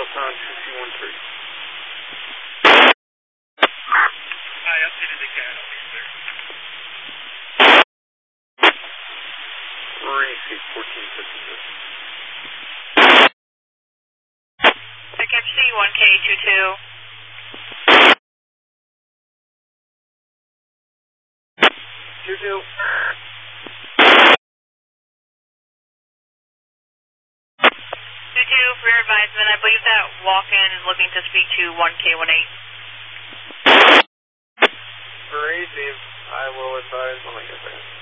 Delta 2213. Hi, updated the cat. I'll be there. Receive 1456. Pickup C1K22. 22. 22, for your advisement, I believe that walk-in is looking to speak to 1K18. Receive. I will advise when I get there.